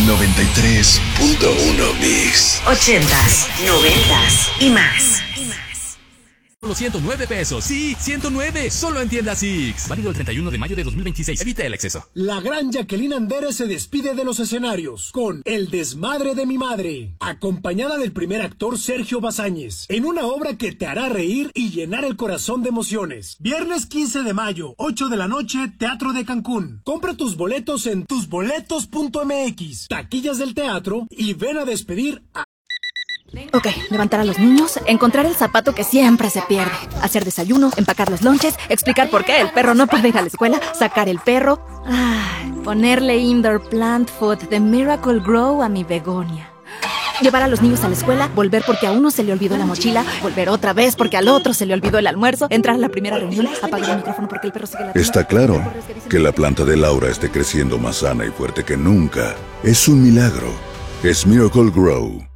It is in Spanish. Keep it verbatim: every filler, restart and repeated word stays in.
noventa y tres punto uno Mix. Ochentas, noventas y más. Solo ciento nueve pesos. Sí, ciento nueve. Solo en tiendas Six. Válido el treinta y uno de mayo de dos mil veintiséis. Evita el exceso. La gran Jacqueline Andere se despide de los escenarios con El desmadre de mi madre, acompañada del primer actor Sergio Bazáñez, en una obra que te hará reír y llenar el corazón de emociones. Viernes quince de mayo, ocho de la noche, Teatro de Cancún. Compra tus boletos en tus boletos punto m x, taquillas del teatro, y ven a despedir a... Ok, levantar a los niños, encontrar el zapato que siempre se pierde, hacer desayuno, empacar los lonches, explicar por qué el perro no puede ir a la escuela, sacar el perro, ay, ponerle indoor plant food de Miracle Grow a mi begonia. Llevar a los niños a la escuela, volver porque a uno se le olvidó la mochila, volver otra vez porque al otro se le olvidó el almuerzo, entrar a la primera reunión, apagar el micrófono porque el perro sigue la... Está claro que la planta de Laura esté creciendo más sana y fuerte que nunca. Es un milagro. Es Miracle Grow.